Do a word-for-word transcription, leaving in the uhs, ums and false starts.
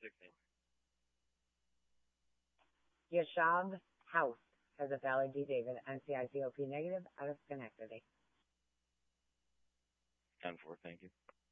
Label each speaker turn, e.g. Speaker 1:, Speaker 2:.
Speaker 1: sixteen.
Speaker 2: Yashav House has a valid D-David, N C I C O P negative, out of Schenectady.
Speaker 1: ten four, thank you.